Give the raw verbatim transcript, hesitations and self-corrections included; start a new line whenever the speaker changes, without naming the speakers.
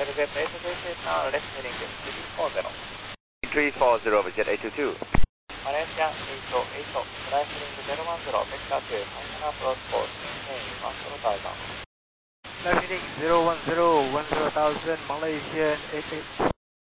Elevate eight two two now, left heading three four zero.
three four zero, Jet eight two two.
Malaysia eight oh eight oh, flight heading zero one zero, vector to final approach course, maintain one zero thousand.
Flight heading zero one zero, one zero thousand, Malaysian eight eight two.